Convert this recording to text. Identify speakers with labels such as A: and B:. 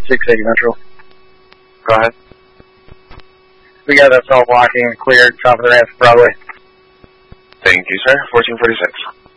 A: 680 Metro.
B: Go ahead.
A: We got that self-blocking and cleared top of the ramp, Broadway.
B: Thank you, sir. 1446.